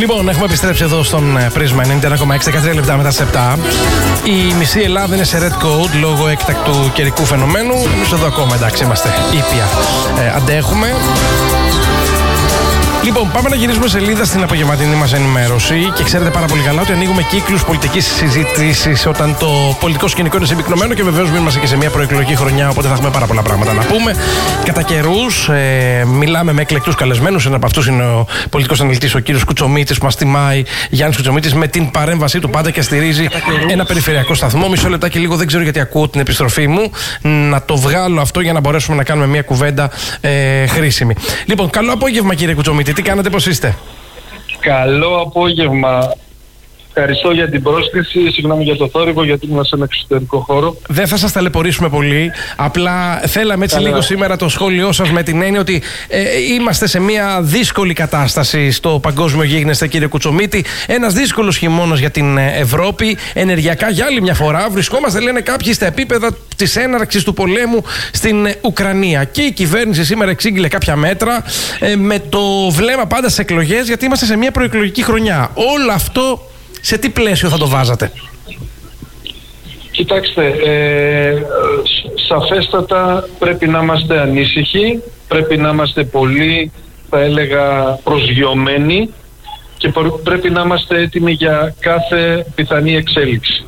Λοιπόν, έχουμε επιστρέψει εδώ στον Πρίσμα 91,6, 13 λεπτά μετά τις 7. Η μισή Ελλάδα είναι σε red code λόγω έκτακτου καιρικού φαινομένου. Εμείς εδώ ακόμα, εντάξει, είμαστε ήπια. Αντέχουμε. Λοιπόν, πάμε να γυρίσουμε σελίδα στην απογευματινή μας ενημέρωση και ξέρετε πάρα πολύ καλά ότι ανοίγουμε κύκλους πολιτικής συζήτησης όταν το πολιτικό σκηνικό είναι συμπυκνωμένο και βεβαίως είμαστε και σε μια προεκλογική χρονιά, οπότε θα έχουμε πάρα πολλά πράγματα να πούμε. Κατά καιρούς, μιλάμε με εκλεκτούς καλεσμένους. Ένα από αυτούς είναι ο πολιτικός αναλυτής, ο κύριος Κουτσομίτης, που μας τιμάει, Γιάννης Κουτσομίτης, με την παρέμβασή του πάντα και στηρίζει ένα περιφερειακό σταθμό. Μισό λεπτάκι λίγο, δεν ξέρω γιατί ακούω την επιστροφή μου. Να το βγάλω αυτό για να μπορέσουμε να κάνουμε μια κουβέντα χρήσιμη. Λοιπόν, καλό απόγευμα, κύριε Κουτσομίτη. Τι κάνετε, πώς είστε? Καλό απόγευμα. Ευχαριστώ για την πρόσκληση. Συγγνώμη για το θόρυβο, γιατί ήμουν σε ένα εξωτερικό χώρο. Δεν θα σας ταλαιπωρήσουμε πολύ. Απλά θέλαμε έτσι λίγο σήμερα το σχόλιο σας με την έννοια ότι είμαστε σε μια δύσκολη κατάσταση στο παγκόσμιο γίγνεσθε, κύριε Κουτσομίτη. Ένας δύσκολος χειμώνας για την Ευρώπη. Ενεργειακά, για άλλη μια φορά, βρισκόμαστε, λένε κάποιοι, στα επίπεδα της έναρξης του πολέμου στην Ουκρανία. Και η κυβέρνηση σήμερα εξήγηλε κάποια μέτρα με το βλέμμα πάντα στις εκλογές, γιατί είμαστε σε μια προεκλογική χρονιά. Όλο αυτό σε τι πλαίσιο θα το βάζατε? Κοιτάξτε, σαφέστατα πρέπει να είμαστε ανήσυχοι, πρέπει να είμαστε πολύ, θα έλεγα, προσγειωμένοι και πρέπει να είμαστε έτοιμοι για κάθε πιθανή εξέλιξη.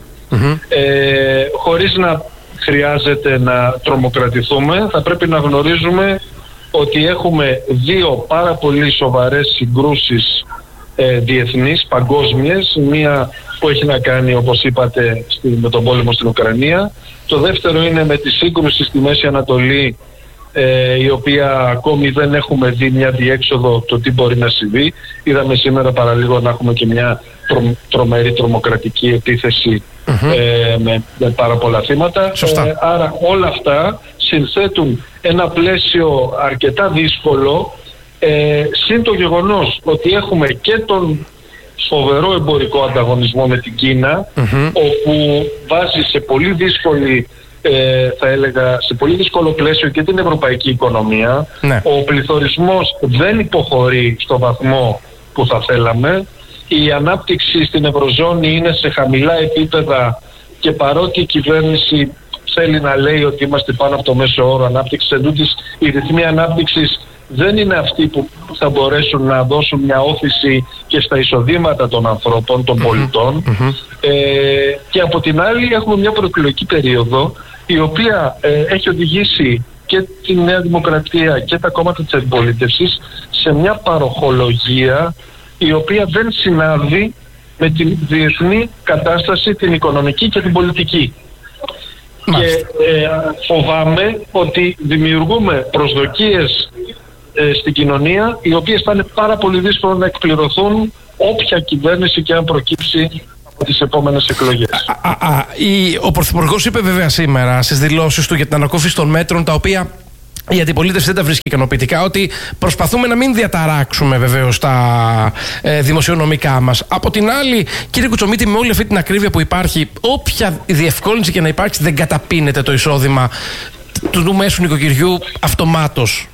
Χωρίς να χρειάζεται να τρομοκρατηθούμε, θα πρέπει να γνωρίζουμε ότι έχουμε δύο πάρα πολύ σοβαρές συγκρούσεις διεθνείς, παγκόσμιες. Μία που έχει να κάνει, όπως είπατε, με τον πόλεμο στην Ουκρανία. Το δεύτερο είναι με τη σύγκρουση στη Μέση Ανατολή, η οποία ακόμη δεν έχουμε δει μια διέξοδο το τι μπορεί να συμβεί. Είδαμε σήμερα παραλίγο να έχουμε και μια τρομερή τρομοκρατική επίθεση με πάρα πολλά θύματα. Άρα όλα αυτά συνθέτουν ένα πλαίσιο αρκετά δύσκολο, συν το γεγονός ότι έχουμε και τον φοβερό εμπορικό ανταγωνισμό με την Κίνα, όπου βάζει σε πολύ δύσκολη, θα έλεγα, σε πολύ δύσκολο πλαίσιο και την ευρωπαϊκή οικονομία. Ο πληθωρισμός δεν υποχωρεί στο βαθμό που θα θέλαμε. Η ανάπτυξη στην Ευρωζώνη είναι σε χαμηλά επίπεδα και παρότι η κυβέρνηση θέλει να λέει ότι είμαστε πάνω από το μέσο όρο ανάπτυξης, εντούτοις οι ρυθμοί ανάπτυξης δεν είναι αυτοί που θα μπορέσουν να δώσουν μια όθηση και στα εισοδήματα των ανθρώπων, των πολιτών. Και από την άλλη έχουμε μια προεκλογική περίοδο η οποία έχει οδηγήσει και τη Νέα Δημοκρατία και τα κόμματα της αντιπολίτευσης σε μια παροχολογία η οποία δεν συνάδει με την διεθνή κατάσταση, την οικονομική και την πολιτική. Και φοβάμαι ότι δημιουργούμε προσδοκίες στην κοινωνία, οι οποίες θα είναι πάρα πολύ δύσκολο να εκπληρωθούν όποια κυβέρνηση και αν προκύψει από τις επόμενες εκλογές. Ο Πρωθυπουργός είπε βέβαια σήμερα στις δηλώσεις του για την ανακούφιση των μέτρων, τα οποία η αντιπολίτευση δεν τα βρίσκει ικανοποιητικά, ότι προσπαθούμε να μην διαταράξουμε βεβαίως τα δημοσιονομικά μας. Από την άλλη, κύριε Κουτσομίτη, με όλη αυτή την ακρίβεια που υπάρχει, όποια διευκόλυνση και να υπάρξει, δεν καταπίνεται το εισόδημα του μέσου νοικοκυριού αυτομάτως?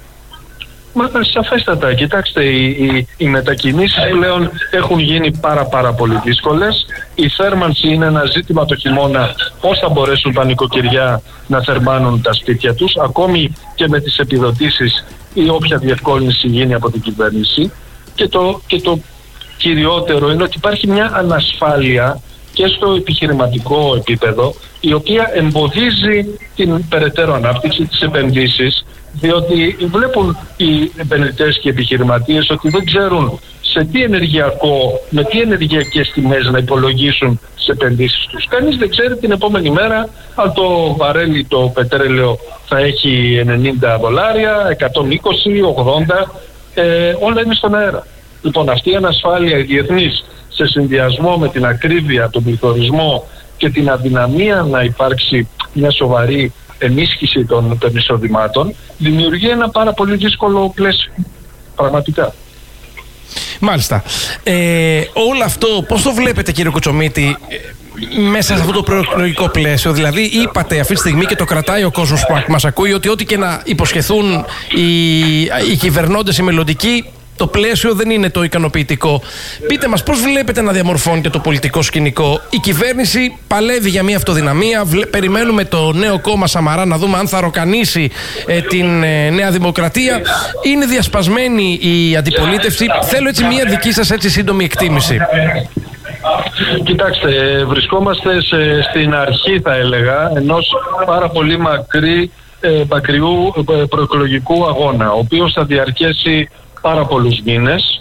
Σαφέστατα. Κοιτάξτε, οι μετακινήσεις πλέον έχουν γίνει πάρα πολύ δύσκολες. Η θέρμανση είναι ένα ζήτημα το χειμώνα, πώς θα μπορέσουν τα νοικοκυριά να θερμάνουν τα σπίτια τους, ακόμη και με τις επιδοτήσεις ή όποια διευκόλυνση γίνει από την κυβέρνηση. Και το κυριότερο είναι ότι υπάρχει μια ανασφάλεια και στο επιχειρηματικό επίπεδο, η οποία εμποδίζει την περαιτέρω ανάπτυξη, τις επενδύσεις, διότι βλέπουν οι επενδυτές και οι επιχειρηματίες ότι δεν ξέρουν σε τι ενεργειακό, με τι ενεργειακές τιμές να υπολογίσουν τις επενδύσεις τους. Κανείς δεν ξέρει την επόμενη μέρα αν το βαρέλι, το πετρέλαιο θα έχει $90, 120, 80, όλα είναι στον αέρα. Λοιπόν, αυτή η ανασφάλεια η διεθνής, σε συνδυασμό με την ακρίβεια, τον πληθωρισμό και την αδυναμία να υπάρξει μια σοβαρή ενίσχυση των εισοδημάτων, δημιουργεί ένα πάρα πολύ δύσκολο πλαίσιο. Πραγματικά. Μάλιστα. Όλο αυτό πώς το βλέπετε, κύριε Κουτσομίτη, μέσα σε αυτό το προεκλογικό πλαίσιο? Δηλαδή, είπατε αυτή τη στιγμή και το κρατάει ο κόσμος που μας ακούει, ότι ό,τι και να υποσχεθούν οι κυβερνώντες, οι μελλοντικοί, το πλαίσιο δεν είναι το ικανοποιητικό. Πείτε μας, πώς βλέπετε να διαμορφώνεται το πολιτικό σκηνικό? Η κυβέρνηση παλεύει για μια αυτοδυναμία. Περιμένουμε το νέο κόμμα Σαμαρά να δούμε αν θα ροκανίσει την Νέα Δημοκρατία. Είναι διασπασμένη η αντιπολίτευση. Θέλω έτσι μια δική σας έτσι σύντομη εκτίμηση. Κοιτάξτε, βρισκόμαστε στην αρχή, θα έλεγα, ενός πάρα πολύ μακριού προεκλογικού αγώνα, ο οποίος θα διαρκέσει πάρα πολλούς μήνες.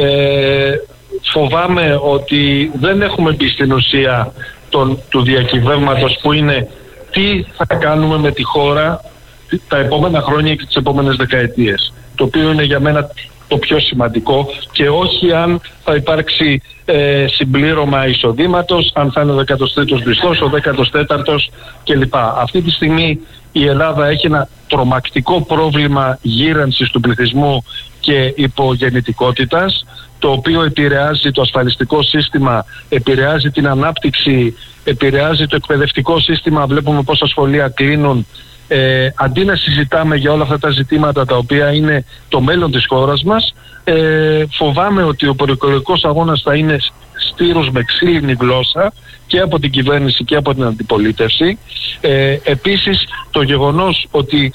Φοβάμαι ότι δεν έχουμε μπει στην ουσία του διακυβεύματος, που είναι τι θα κάνουμε με τη χώρα τα επόμενα χρόνια και τις επόμενες δεκαετίες, το οποίο είναι για μένα το πιο σημαντικό, και όχι αν θα υπάρξει συμπλήρωμα εισοδήματος, αν θα είναι ο 13ος μισθός, ο 14ος κλπ. Αυτή τη στιγμή η Ελλάδα έχει ένα τρομακτικό πρόβλημα γύρανσης του πληθυσμού και υπογεννητικότητας, το οποίο επηρεάζει το ασφαλιστικό σύστημα, επηρεάζει την ανάπτυξη, επηρεάζει το εκπαιδευτικό σύστημα. Βλέπουμε πόσα σχολεία κλείνουν. Αντί να συζητάμε για όλα αυτά τα ζητήματα τα οποία είναι το μέλλον της χώρας μας, φοβάμαι ότι ο προεκλογικός αγώνας θα είναι στήρους με ξύλινη γλώσσα και από την κυβέρνηση και από την αντιπολίτευση. Επίσης, το γεγονός ότι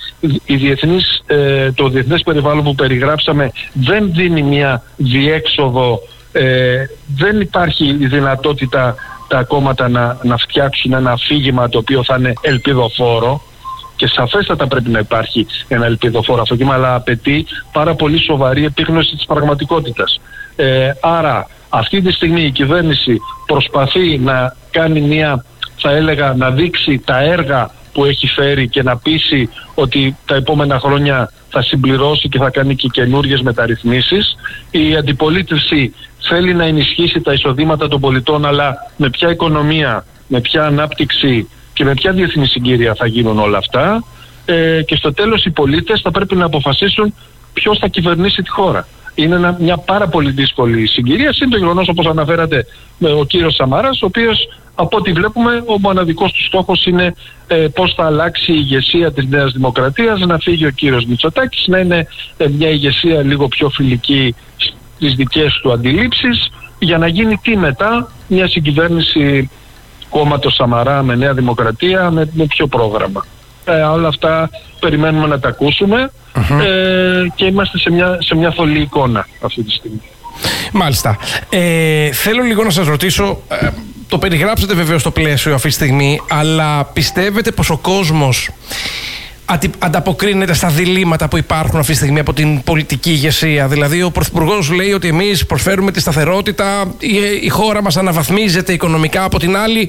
το διεθνές περιβάλλον που περιγράψαμε δεν δίνει μια διέξοδο, δεν υπάρχει η δυνατότητα τα κόμματα να φτιάξουν ένα αφήγημα το οποίο θα είναι ελπιδοφόρο. Και σαφέστατα πρέπει να υπάρχει ένα ελπιδοφόρο αφήγημα, αλλά απαιτεί πάρα πολύ σοβαρή επίγνωση της πραγματικότητας. Άρα αυτή τη στιγμή η κυβέρνηση προσπαθεί να κάνει θα έλεγα, να δείξει τα έργα που έχει φέρει και να πείσει ότι τα επόμενα χρόνια θα συμπληρώσει και θα κάνει και καινούριες μεταρρυθμίσεις. Η αντιπολίτευση θέλει να ενισχύσει τα εισοδήματα των πολιτών, αλλά με ποια οικονομία, με ποια ανάπτυξη και με ποια διεθνή συγκύρια θα γίνουν όλα αυτά, και στο τέλος οι πολίτες θα πρέπει να αποφασίσουν ποιος θα κυβερνήσει τη χώρα. Είναι μια πάρα πολύ δύσκολη συγκυρία. Είναι το γεγονός, όπως αναφέρατε, με ο κύριος Σαμαράς, ο οποίος από ό,τι βλέπουμε ο μοναδικός του στόχος είναι πώς θα αλλάξει η ηγεσία της Νέας Δημοκρατίας, να φύγει ο κύριος Μητσοτάκης, να είναι μια ηγεσία λίγο πιο φιλική στις δικές του αντιλήψεις, για να γίνει τι μετά, μια συγκυβέρνηση κόμματος Σαμαρά με Νέα Δημοκρατία με ποιο πρόγραμμα. Όλα αυτά περιμένουμε να τα ακούσουμε, και είμαστε σε μια θολή εικόνα αυτή τη στιγμή. Μάλιστα. Θέλω λίγο να σας ρωτήσω, το περιγράψατε βεβαίως το πλαίσιο αυτή τη στιγμή, αλλά πιστεύετε πως ο κόσμος ανταποκρίνεται στα διλήμματα που υπάρχουν αυτή τη στιγμή από την πολιτική ηγεσία? Δηλαδή, ο Πρωθυπουργός λέει ότι εμείς προσφέρουμε τη σταθερότητα, η χώρα μας αναβαθμίζεται οικονομικά. Από την άλλη,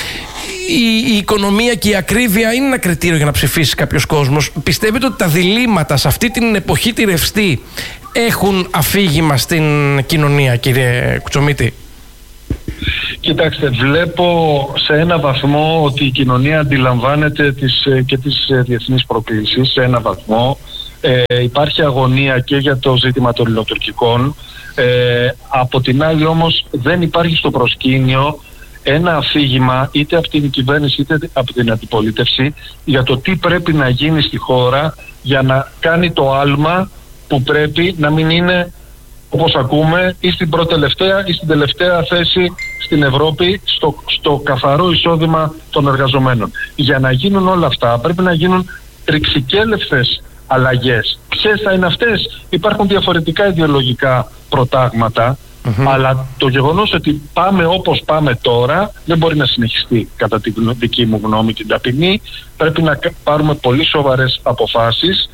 η οικονομία και η ακρίβεια είναι ένα κριτήριο για να ψηφίσει κάποιος κόσμος. Πιστεύετε ότι τα διλήμματα σε αυτή την εποχή τη ρευστή έχουν αφήγημα στην κοινωνία, κύριε Κουτσομίτη? Κοιτάξτε, βλέπω σε ένα βαθμό ότι η κοινωνία αντιλαμβάνεται και τις διεθνείς προκλήσεις σε ένα βαθμό. Υπάρχει αγωνία και για το ζήτημα των ελληνοτουρκικών. Από την άλλη όμως δεν υπάρχει στο προσκήνιο ένα αφήγημα είτε από την κυβέρνηση είτε από την αντιπολίτευση για το τι πρέπει να γίνει στη χώρα για να κάνει το άλμα που πρέπει, να μην είναι, όπως ακούμε, ή στην πρώτη-τελευταία ή στην τελευταία θέση στην Ευρώπη στο καθαρό εισόδημα των εργαζομένων. Για να γίνουν όλα αυτά πρέπει να γίνουν ρηξικέλευτες αλλαγές. Ποιες θα είναι αυτές? Υπάρχουν διαφορετικά ιδεολογικά προτάγματα, αλλά το γεγονός ότι πάμε όπως πάμε τώρα δεν μπορεί να συνεχιστεί, κατά τη δική μου γνώμη, την ταπεινή. Πρέπει να πάρουμε πολύ σοβαρές αποφάσεις.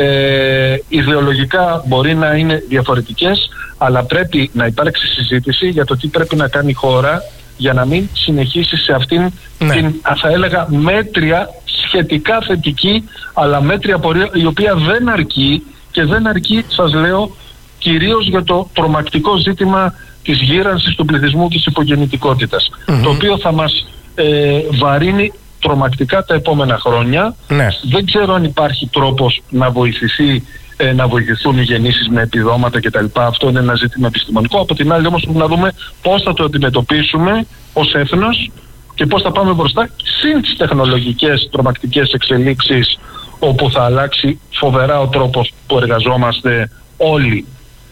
Ιδεολογικά μπορεί να είναι διαφορετικές, αλλά πρέπει να υπάρξει συζήτηση για το τι πρέπει να κάνει η χώρα για να μην συνεχίσει σε αυτήν την, θα έλεγα, μέτρια, σχετικά θετική, αλλά μέτρια πορεία, η οποία δεν αρκεί, και δεν αρκεί, σας λέω, κυρίως για το τρομακτικό ζήτημα της γύρανσης του πληθυσμού και της υπογεννητικότητας, το οποίο θα μας βαρύνει τρομακτικά τα επόμενα χρόνια. Δεν ξέρω αν υπάρχει τρόπος να βοηθηθούν οι γεννήσεις με επιδόματα κτλ. Αυτό είναι ένα ζήτημα επιστημονικό. Από την άλλη όμως πρέπει να δούμε πώς θα το αντιμετωπίσουμε ως έθνος και πώς θα πάμε μπροστά, συν τις τεχνολογικές τρομακτικές εξελίξεις, όπου θα αλλάξει φοβερά ο τρόπος που εργαζόμαστε όλοι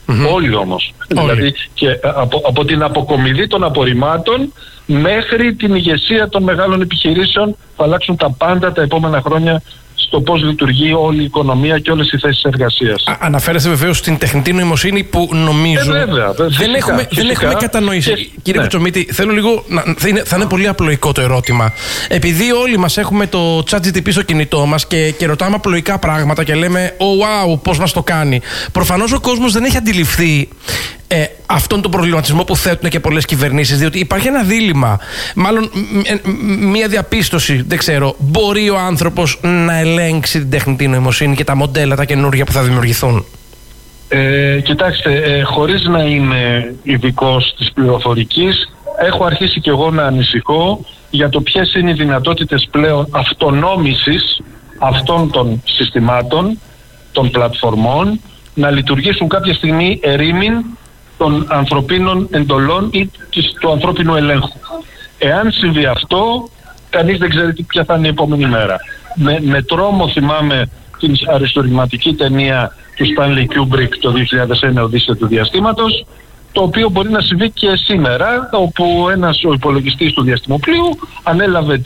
Όλοι όμως. Δηλαδή και από την αποκομιδή των απορριμμάτων μέχρι την ηγεσία των μεγάλων επιχειρήσεων θα αλλάξουν τα πάντα τα επόμενα χρόνια στο πώς λειτουργεί όλη η οικονομία και όλες οι θέσεις εργασίας. Αναφέρεστε βεβαίως στην τεχνητή νοημοσύνη που νομίζω δεν έχουμε κατανοήσει. Κύριε Κουτσομίτη, θέλω λίγο θα είναι πολύ απλοϊκό το ερώτημα. Επειδή όλοι μας έχουμε το ChatGPT στο κινητό μας και ρωτάμε απλοϊκά πράγματα και λέμε «Oh wow, πώς μας το κάνει». Προφανώς ο κόσμος δεν έχει αντιληφθεί αυτόν τον προβληματισμό που θέτουν και πολλές κυβερνήσεις, διότι υπάρχει ένα δίλημμα, μάλλον μία διαπίστωση, δεν ξέρω, μπορεί ο άνθρωπος να ελέγξει την τεχνητή νοημοσύνη και τα μοντέλα, τα καινούργια που θα δημιουργηθούν? Κοιτάξτε, χωρίς να είμαι ειδικός της πληροφορικής, έχω αρχίσει και εγώ να ανησυχώ για το ποιες είναι οι δυνατότητες πλέον αυτονόμησης αυτών των συστημάτων, των πλατφορμών, να λειτουργήσουν κάποια στιγμή ερήμην των ανθρωπίνων εντολών ή του ανθρώπινου ελέγχου. Εάν συμβεί αυτό, κανείς δεν ξέρει ποια θα είναι η επόμενη μέρα. Με τρόμο θυμάμαι την αριστουργηματική ταινία του Stanley Kubrick το 2001, Οδύσσεια του Διαστήματος, το οποίο μπορεί να συμβεί και σήμερα, όπου ο υπολογιστής του διαστημοπλοίου ανέλαβε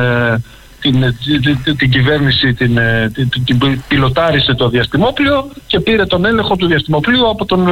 την κυβέρνηση, την πιλοτάρισε το διαστημόπλοιο και πήρε τον έλεγχο του διαστημοπλοίου από τον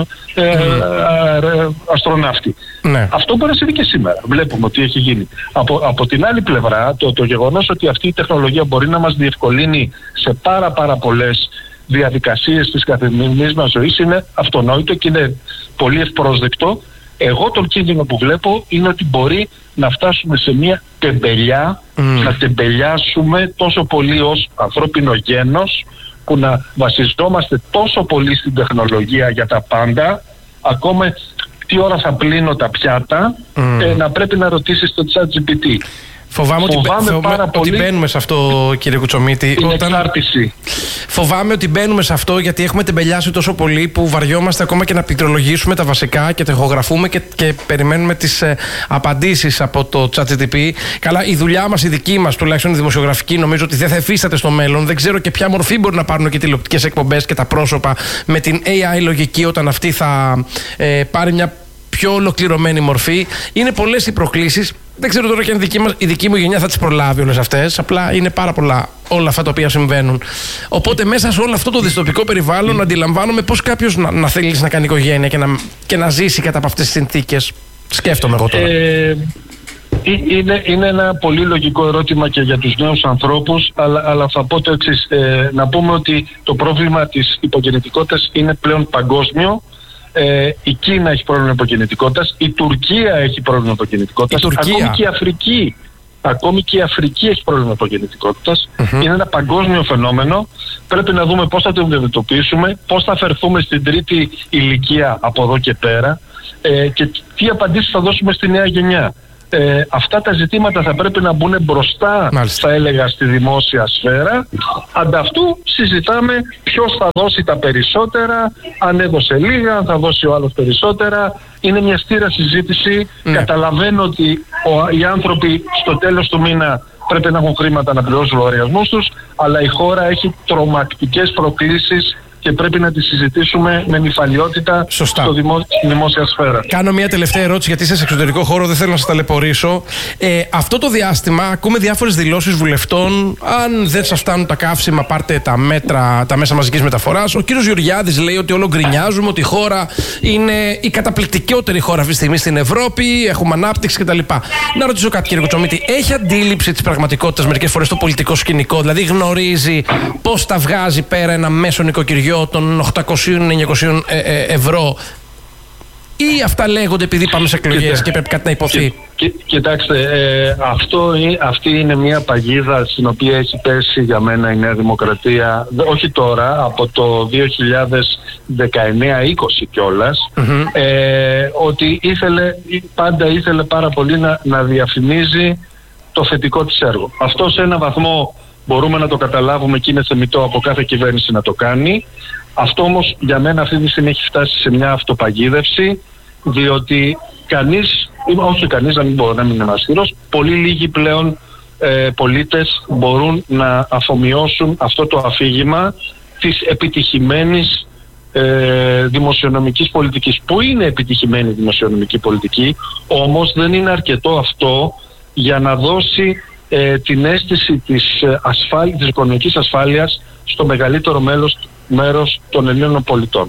αστροναύτη. Ναι. Αυτό μπορεί να συμβεί και σήμερα. Βλέπουμε ότι έχει γίνει. Από την άλλη πλευρά, το γεγονός ότι αυτή η τεχνολογία μπορεί να μας διευκολύνει σε πάρα πολλές διαδικασίες της καθημερινής μας ζωής είναι αυτονόητο και είναι πολύ ευπρόσδεκτο. Εγώ τον κίνδυνο που βλέπω είναι ότι μπορεί να φτάσουμε σε μια τεμπελιά, να τεμπελιάσουμε τόσο πολύ ως ανθρώπινο γένος, που να βασιζόμαστε τόσο πολύ στην τεχνολογία για τα πάντα, ακόμα τι ώρα θα πλύνω τα πιάτα, να πρέπει να ρωτήσεις το ChatGPT. Φοβάμαι ότι μπαίνουμε σε αυτό, κύριε Κουτσομίτη. Την εξάρτηση. Φοβάμαι ότι μπαίνουμε σε αυτό, γιατί έχουμε τεμπελιάσει τόσο πολύ που βαριόμαστε ακόμα και να πληκτρολογήσουμε τα βασικά και τα ηχογραφούμε και περιμένουμε τις απαντήσεις από το ChatGPT. Καλά, η δουλειά μας, η δική μας, τουλάχιστον η δημοσιογραφική, νομίζω ότι δεν θα εφίσταται στο μέλλον. Δεν ξέρω και ποια μορφή μπορεί να πάρουν και τηλεοπτικές εκπομπές και τα πρόσωπα με την AI λογική, όταν αυτή θα πάρει μια πιο ολοκληρωμένη μορφή. Είναι πολλές οι προκλήσεις. Δεν ξέρω τώρα και αν η δική μου γενιά θα τις προλάβει όλες αυτές. Απλά είναι πάρα πολλά όλα αυτά τα οποία συμβαίνουν. Οπότε μέσα σε όλο αυτό το δυστοπικό περιβάλλον αντιλαμβάνομαι πώς κάποιος να θέλει να κάνει οικογένεια και να ζήσει κατά από αυτές τις συνθήκες. Σκέφτομαι εγώ τώρα. Είναι ένα πολύ λογικό ερώτημα και για τους νέους ανθρώπους, αλλά θα πω το εξής. Να πούμε ότι το πρόβλημα της υπογεννητικότητας είναι πλέον παγκόσμιο. Η Κίνα έχει πρόβλημα υπογεννητικότητας, η Τουρκία έχει πρόβλημα υπογεννητικότητας, ακόμη και η Αφρική έχει πρόβλημα υπογεννητικότητας. Είναι ένα παγκόσμιο φαινόμενο. Πρέπει να δούμε πώς θα το αντιμετωπίσουμε, πώς θα φερθούμε στην τρίτη ηλικία από εδώ και πέρα και τι απαντήσεις θα δώσουμε στη νέα γενιά. Αυτά τα ζητήματα θα πρέπει να μπουν μπροστά, θα έλεγα, στη δημόσια σφαίρα. Ανταυτού συζητάμε ποιος θα δώσει τα περισσότερα, αν έδωσε λίγα, αν θα δώσει ο άλλος περισσότερα. Είναι μια στήρα συζήτηση. Καταλαβαίνω ότι οι άνθρωποι στο τέλος του μήνα πρέπει να έχουν χρήματα να πληρώσουν λογαριασμούς τους, αλλά η χώρα έχει τρομακτικές προκλήσεις και πρέπει να τη συζητήσουμε με νυφαλιότητα στη δημόσια σφαίρα. Κάνω μια τελευταία ερώτηση, γιατί είσαι σε εξωτερικό χώρο, δεν θέλω να σας ταλαιπωρήσω. Αυτό το διάστημα ακούμε διάφορες δηλώσεις βουλευτών. Αν δεν σας φτάνουν τα καύσιμα, πάρτε τα μέσα μαζικής μεταφοράς. Ο κύριος Γεωργιάδης λέει ότι όλο γκρινιάζουμε, ότι η χώρα είναι η καταπληκτικότερη χώρα αυτή τη στιγμή στην Ευρώπη, έχουμε ανάπτυξη κτλ. Να ρωτήσω κάτι, κύριε Κουτσομίτη, έχει αντίληψη της πραγματικότητας μερικές φορές στο πολιτικό σκηνικό, δηλαδή γνωρίζει πώς τα βγάζει πέρα ένα μέσο νοικοκυριό των 800-900 ευρώ, ή αυτά λέγονται επειδή πάμε σε εκλογές και πρέπει κάτι να υποθεί? Κοιτάξτε, αυτή είναι μια παγίδα στην οποία έχει πέσει για μένα η Νέα Δημοκρατία, όχι τώρα, από το 2019-20 κιόλας, ότι πάντα ήθελε πάρα πολύ να διαφημίζει το θετικό της έργο. Αυτό σε ένα βαθμό μπορούμε να το καταλάβουμε και είναι θεμιτό από κάθε κυβέρνηση να το κάνει. Αυτό όμως για μένα αυτή τη στιγμή έχει φτάσει σε μια αυτοπαγίδευση, διότι όχι κανείς, να μην μπορώ να μην είναι αυστηρός, πολύ λίγοι πλέον πολίτες μπορούν να αφομοιώσουν αυτό το αφήγημα της επιτυχημένης δημοσιονομικής πολιτικής, που είναι επιτυχημένη δημοσιονομική πολιτική, όμως δεν είναι αρκετό αυτό για να δώσει την αίσθηση της οικονομικής ασφάλειας στο μεγαλύτερο μέρος των Ελλήνων πολιτών.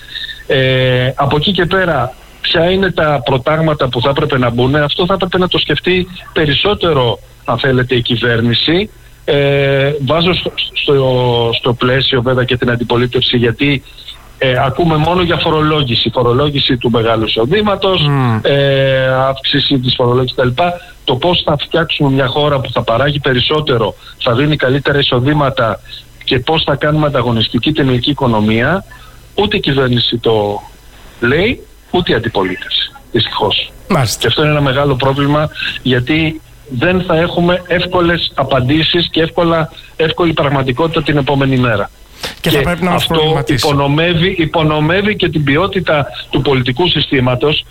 Από εκεί και πέρα, ποια είναι τα προτάγματα που θα έπρεπε να μπουν, αυτό θα έπρεπε να το σκεφτεί περισσότερο, αν θέλετε, η κυβέρνηση. Βάζω στο πλαίσιο βέβαια και την αντιπολίτευση, γιατί ακούμε μόνο για φορολόγηση του μεγάλου εισοδήματος, αύξηση της φορολόγησης κτλ. Το πώς θα φτιάξουμε μια χώρα που θα παράγει περισσότερο, θα δίνει καλύτερα εισοδήματα και πώς θα κάνουμε ανταγωνιστική την ελληνική οικονομία, ούτε η κυβέρνηση το λέει, ούτε η αντιπολίτευση, δυστυχώς. Και αυτό είναι ένα μεγάλο πρόβλημα, γιατί δεν θα έχουμε εύκολες απαντήσεις και εύκολη πραγματικότητα την επόμενη μέρα. Και θα πρέπει να μας προβληματίσει. Υπονομεύει και την ποιότητα του πολιτικού συστήματος,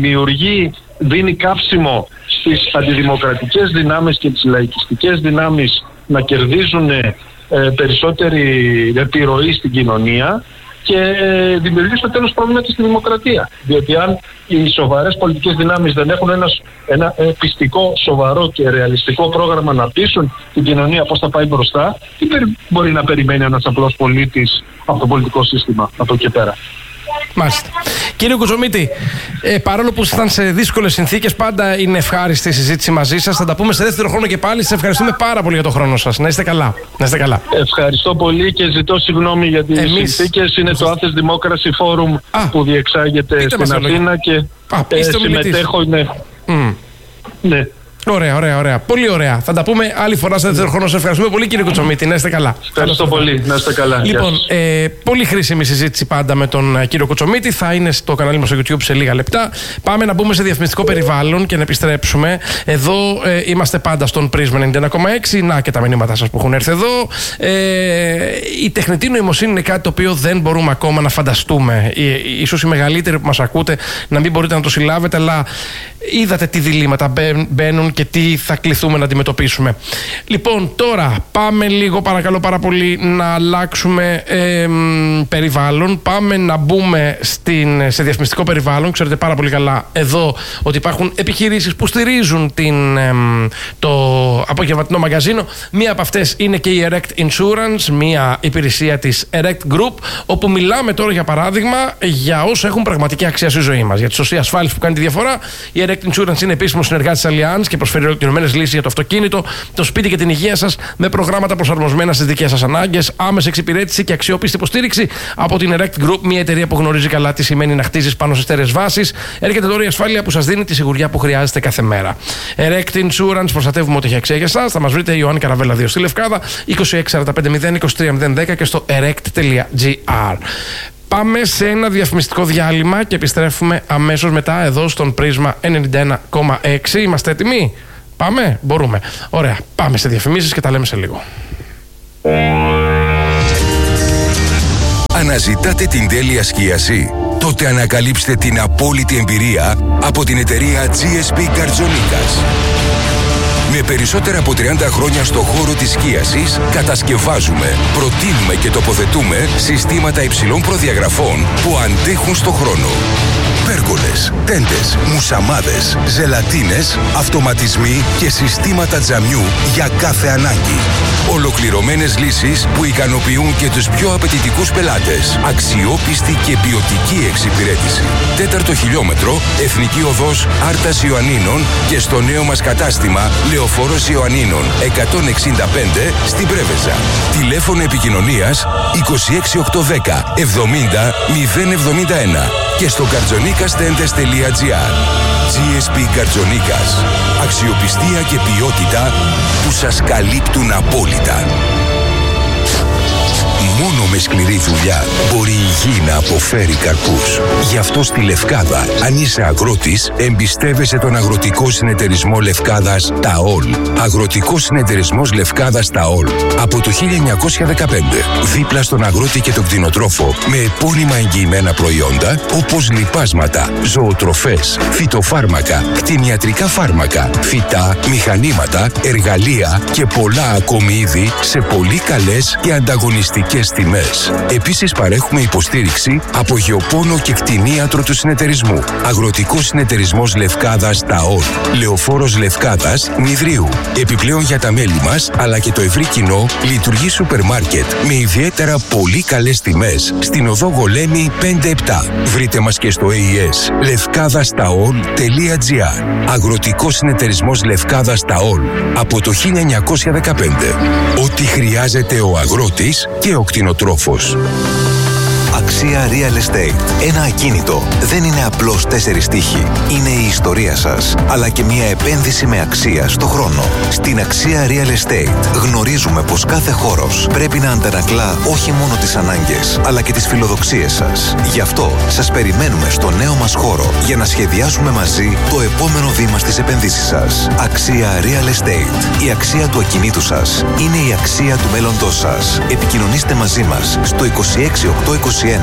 δίνει καύσιμο στις αντιδημοκρατικές δυνάμεις και τις λαϊκιστικές δυνάμεις να κερδίζουν περισσότερη επιρροή στην κοινωνία και δημιουργεί στο τέλος πρόβλημα και στη δημοκρατία. Διότι αν οι σοβαρές πολιτικές δυνάμεις δεν έχουν ένα πιστικό, σοβαρό και ρεαλιστικό πρόγραμμα να πείσουν την κοινωνία πώς θα πάει μπροστά, τι μπορεί να περιμένει ένας απλός πολίτης από το πολιτικό σύστημα από εκεί πέρα. Μάλιστα. Κύριε Κουτσομίτη, παρόλο που ήσασταν σε δύσκολες συνθήκες, πάντα είναι ευχάριστη η συζήτηση μαζί σας. Θα τα πούμε σε δεύτερο χρόνο και πάλι. Σας ευχαριστούμε πάρα πολύ για τον χρόνο σας. Να είστε καλά. Ευχαριστώ πολύ και ζητώ συγγνώμη για τις συνθήκες. Είναι το Athens Democracy Forum που διεξάγεται στην Αθήνα και συμμετέχω. Ναι. Ωραία. Πολύ ωραία. Θα τα πούμε άλλη φορά σε δεύτερο χρόνο. Σας ευχαριστούμε πολύ, κύριε Κουτσομίτη. Να είστε καλά. Ευχαριστώ πολύ. Να είστε καλά. Λοιπόν, πολύ χρήσιμη συζήτηση πάντα με τον κύριο Κουτσομίτη. Θα είναι στο κανάλι μας στο YouTube σε λίγα λεπτά. Πάμε να μπούμε σε διαφημιστικό περιβάλλον και να επιστρέψουμε. Εδώ είμαστε πάντα στον Πρίσμα 91,6. Να και τα μηνύματά σας που έχουν έρθει εδώ. Η τεχνητή νοημοσύνη είναι κάτι το οποίο δεν μπορούμε ακόμα να φανταστούμε. Ίσως οι μεγαλύτεροι που μας ακούτε να μην μπορείτε να το συλλάβετε, αλλά είδατε τι διλήμματα μπαίνουν και τι θα κληθούμε να αντιμετωπίσουμε. Λοιπόν, τώρα πάμε λίγο, παρακαλώ πάρα πολύ, να αλλάξουμε περιβάλλον. Πάμε να μπούμε σε διαφημιστικό περιβάλλον. Ξέρετε πάρα πολύ καλά εδώ ότι υπάρχουν επιχειρήσεις που στηρίζουν το απογευματινό μαγκαζίνο. Μία από αυτές είναι και η Erect Insurance, μία υπηρεσία της Erect Group, όπου μιλάμε τώρα για παράδειγμα για όσα έχουν πραγματική αξία στη ζωή μας. Για τη σωστή ασφάλιση που κάνει τη διαφορά. Η Erect Insurance είναι επίσημος συνεργάτης της Allianz και προσφέρει ολοκληρωμένες λύσεις για το αυτοκίνητο, το σπίτι και την υγεία σας, με προγράμματα προσαρμοσμένα στις δικές σας ανάγκες, άμεση εξυπηρέτηση και αξιόπιστη υποστήριξη από την Erect Group, μια εταιρεία που γνωρίζει καλά τι σημαίνει να χτίζεις πάνω σε στέρεες βάσεις. Έρχεται τώρα η ασφάλεια που σας δίνει τη σιγουριά που χρειάζεται κάθε μέρα. Erect Insurance, προστατεύουμε ό,τι έχει αξία για εσάς. Θα μας βρείτε Ιωάννη Καραβέλα 2 στη Λευκάδα, 26450 και στο erect.gr. Πάμε σε ένα διαφημιστικό διάλειμμα και επιστρέφουμε αμέσως μετά εδώ στον Πρίσμα 91,6. Είμαστε έτοιμοι? Πάμε? Μπορούμε. Ωραία. Πάμε σε διαφημίσεις και τα λέμε σε λίγο. Αναζητάτε την τέλεια σκίαση? Τότε ανακαλύψτε την απόλυτη εμπειρία από την εταιρεία GSP Καρτζονίκας. Με περισσότερα από 30 χρόνια στο χώρο της σκίασης, κατασκευάζουμε, προτείνουμε και τοποθετούμε συστήματα υψηλών προδιαγραφών που αντέχουν στο χρόνο. Πέργολες, τέντες, μουσαμάδες, ζελατίνες, αυτοματισμοί και συστήματα τζαμιού για κάθε ανάγκη. Ολοκληρωμένες λύσεις που ικανοποιούν και τους πιο απαιτητικούς πελάτες. Αξιόπιστη και ποιοτική εξυπηρέτηση. 4ο χιλιόμετρο, Εθνική Οδός Άρτας Ιωαννίνων και στο νέο μας κατάστημα Λεωφόρος Ιωαννίνων 165 στην Πρέβεζα. Τηλέφωνο επικοινωνίας 26810 70 071 και στο kartzonikastentes.gr. GSP Καρτζονίκας. Αξιοπιστία και ποιότητα που σας καλύπτουν απόλυτα. Μόνο με σκληρή δουλειά μπορεί η γη να αποφέρει καρπούς. Γι' αυτό στη Λευκάδα, αν είσαι αγρότης, εμπιστεύεσαι τον Αγροτικό Συνεταιρισμό Λευκάδας ΤΑΟΛ. Αγροτικός Συνεταιρισμός Λευκάδας ΤΑΟΛ. Από το 1915, δίπλα στον αγρότη και τον κτηνοτρόφο, με επώνυμα εγγυημένα προϊόντα, όπως λιπάσματα, ζωοτροφές, φυτοφάρμακα, κτηνιατρικά φάρμακα, φυτά, μηχανήματα, εργαλεία και πολλά ακόμη είδη σε πολύ καλές και ανταγωνιστικές καλές τιμές. Επίσης παρέχουμε υποστήριξη από Γεωπόνο και κτηνίατρο του συνεταιρισμού. Αγροτικός συνεταιρισμός Λευκάδας ΤΑΟΛ. Λεωφόρος Λευκάδας Νηδρίου. Επιπλέον για τα μέλη μας αλλά και το ευρύ κοινό λειτουργεί σούπερ μάρκετ με ιδιαίτερα πολύ καλές τιμές στην οδό Γολέμη 5-7. Βρείτε μας και στο AES levkadastaol.gr. Αγροτικός συνεταιρισμός Λευκάδας ΤΑΟΛ από το 1915. Ό,τι χρειάζεται ο αγρότης και ο κτηνοτρόφος. Αξία Real Estate. Ένα ακίνητο δεν είναι απλώς 4 τοίχοι. Είναι η ιστορία σας, αλλά και μια επένδυση με αξία στο χρόνο. Στην Αξία Real Estate γνωρίζουμε πως κάθε χώρος πρέπει να αντανακλά όχι μόνο τις ανάγκες, αλλά και τις φιλοδοξίες σας. Γι' αυτό σας περιμένουμε στο νέο μας χώρο για να σχεδιάσουμε μαζί το επόμενο βήμα στις επενδύσεις σας. Αξία Real Estate. Η αξία του ακινήτου σας είναι η αξία του μέλλοντός σας. Επικοινωνήστε μαζί μας στο 26821 81 069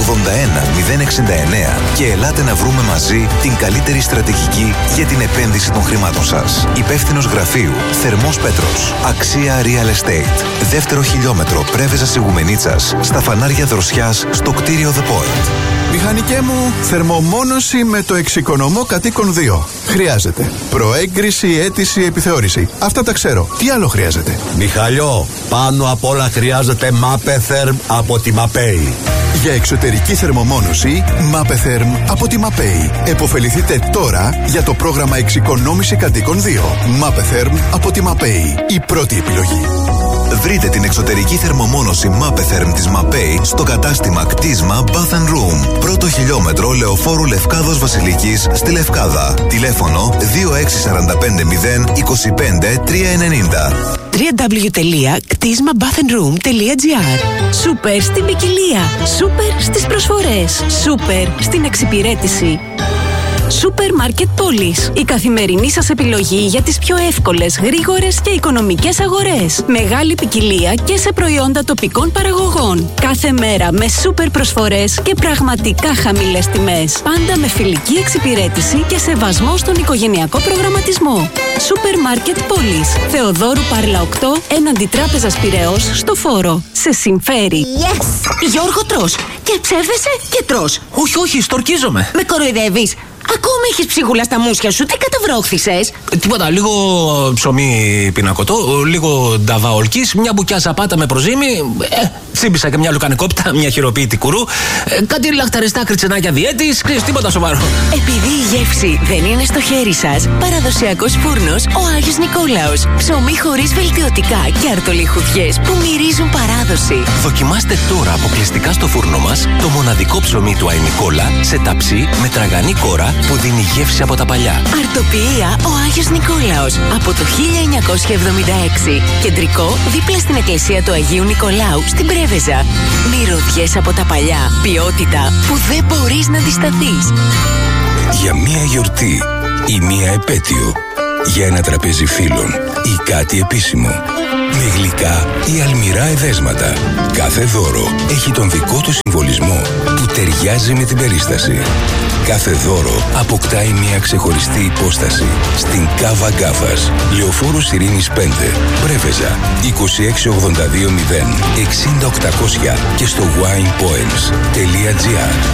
και ελάτε να βρούμε μαζί την καλύτερη στρατηγική για την επένδυση των χρημάτων σας. Υπεύθυνος γραφείου Θερμός Πέτρος. Αξία Real Estate. Δεύτερο χιλιόμετρο Πρέβεζας Ιγουμενίτσας, στα φανάρια Δροσιάς, στο κτίριο The Point. Μηχανικέ μου, θερμομόνωση με το εξοικονομώ κατοίκον 2. Χρειάζεται προέγκριση, αίτηση, επιθεώρηση. Αυτά τα ξέρω. Τι άλλο χρειάζεται? Μιχαλιό, πάνω απ' όλα χρειάζεται Mapetherm από τη Mapei. Για εξωτερική θερμομόνωση, Mapetherm από τη Mapei. Εποφεληθείτε τώρα για το πρόγραμμα εξοικονόμηση κατοίκων 2. Mapetherm από τη Mapei. Η πρώτη επιλογή. Βρείτε την εξωτερική θερμομόνωση Mapetherm της Mapei στο κατάστημα κτίσμα Bath & Room. Πρώτο χιλιόμετρο Λεωφόρου Λευκάδος Βασιλικής στη Λευκάδα. Τηλέφωνο 26450 25 390. www.ktismabathandroom.gr. Σούπερ στην ποικιλία, σούπερ στις προσφορές, σούπερ στην εξυπηρέτηση. Σούπερ Μάρκετ Πόλης. Η καθημερινή σας επιλογή για τις πιο εύκολες, γρήγορες και οικονομικές αγορές. Μεγάλη ποικιλία και σε προϊόντα τοπικών παραγωγών. Κάθε μέρα με σούπερ προσφορές και πραγματικά χαμηλές τιμές. Πάντα με φιλική εξυπηρέτηση και σεβασμό στον οικογενειακό προγραμματισμό. Σούπερ Μάρκετ Πόλης. Θεοδόρου Πάρλα 8, έναντι Τράπεζας Πειραιώς, στο Φόρο. Σε συμφέρει. Yes! Γιώργο, τρως. Και ψεύδεσαι και τρως. Όχι, στορκίζομαι. Με κοροϊδεύεις. Ακόμα έχεις ψίχουλα στα μουσια σου. Τι καταβρόχθησες? Τίποτα, λίγο ψωμί πινακωτό, λίγο νταβαολκής, μια μπουκιά ζαπάτα με προζύμι, τσίμπησα και μια λουκανικόπιτα, μια χειροποίητη κουρού, κάτι λαχταριστά κριτσενάκια διέτης, τίποτα σοβαρό. Επειδή η γεύση δεν είναι στο χέρι σας, παραδοσιακός φούρνος ο Άγιος Νικόλαος. Ψωμί χωρίς βελτιωτικά και αρτολιχουδιές που μυρίζουν παράδοση. Δοκιμάστε τώρα αποκλειστικά στο φούρνο μας το μοναδικό ψωμί του Άι Νικόλα σε ταψί με τραγανή κόρα που δίνει γεύση από τα παλιά. Αρτοποιία ο Άγιος Νικόλαος από το 1976. Κεντρικό δίπλα στην εκκλησία του Αγίου Νικολάου στην Πρέβεζα. Μυρωδιές από τα παλιά. Ποιότητα που δεν μπορείς να αντισταθείς. Για μία γιορτή ή μία επέτειο, για ένα τραπέζι φίλων ή κάτι επίσημο, με γλυκά ή αλμυρά εδέσματα, κάθε δώρο έχει τον δικό του συμβολισμό που ταιριάζει με την περίσταση. Κάθε δώρο αποκτάει μια ξεχωριστή υπόσταση. Στην Κάβα Γκάβας, Λεωφόρος Ειρήνης 5, Πρέβεζα, 26820 60800 και στο winepoints.gr.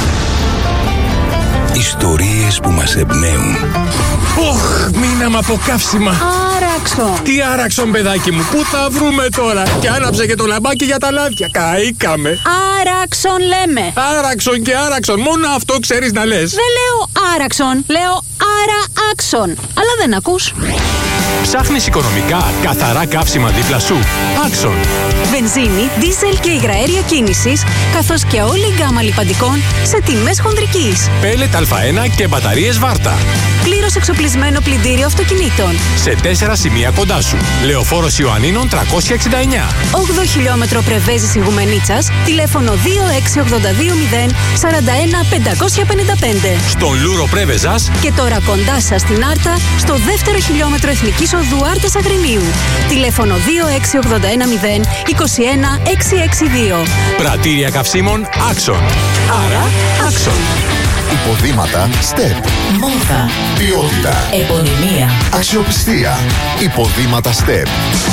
Ιστορίες που μας εμπνέουν. Μείναμε από καύσιμα. Άραξον. Τι άραξον, παιδάκι μου, πού θα βρούμε τώρα? Και άναψε και το λαμπάκι για τα λάδια. Καήκαμε. Άραξον λέμε. Άραξον και άραξον. Μόνο αυτό ξέρεις να λες. Δεν λέω άραξον, λέω άρα-άξον. Αλλά δεν ακούς. Ψάχνεις οικονομικά, καθαρά καύσιμα δίπλα σου? Άξον. Βενζίνη, δίζελ και υγραέρια κίνησης, καθώς και όλη η γκάμα λιπαντικών σε τιμές χονδρικής. Πέλετ Α1 και μπαταρίες Βάρτα. Πλήρως εξοπλισμένο πλυντήριο αυτοκινήτων. Σε 4 σημεία κοντά σου. Λεωφόρος Ιωαννίνων 369. 8 χιλιόμετρο Πρεβέζης Ιγουμενίτσας, τηλέφωνο 26820 41 555. Στον Λούρο Πρέβεζας. Και τώρα κοντά σας στην Άρτα, στο δεύτερο χιλιόμετρο Εθνικής Οδού Άρτας Αγρινίου. Τηλέφωνο 26810 21 662. Πρατήρια καυσίμων Άξον. Άρα Άξον. Υποδήματα STEP. Μόδα. Ποιότητα. Επωνυμία. Αξιοπιστία. Υποδήματα STEP.